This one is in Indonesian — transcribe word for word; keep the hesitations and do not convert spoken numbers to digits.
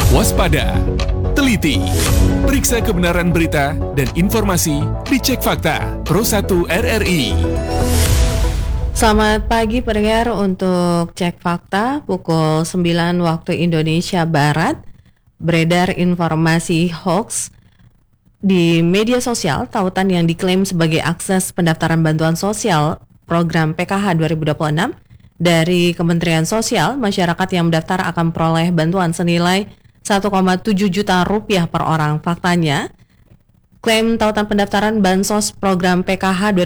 Waspada, teliti, periksa kebenaran berita dan informasi di Cek Fakta Pro satu R R I. Selamat pagi pendengar, untuk Cek Fakta pukul sembilan waktu Indonesia Barat. Beredar informasi hoax di media sosial tautan yang diklaim sebagai akses pendaftaran bantuan sosial program P K H dua ribu dua puluh enam dari Kementerian Sosial. Masyarakat yang mendaftar akan peroleh bantuan senilai satu koma tujuh juta rupiah per orang. Faktanya, klaim tautan pendaftaran bansos program P K H dua